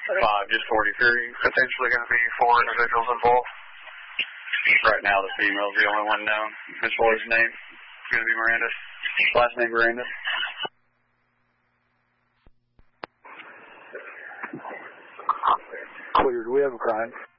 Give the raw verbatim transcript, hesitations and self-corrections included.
five, just forty-three. Potentially going to be four individuals involved. Right now, the female's the only one known. As far as name, it's going to be Miranda. Last name Miranda. Clear. Do we have a crime?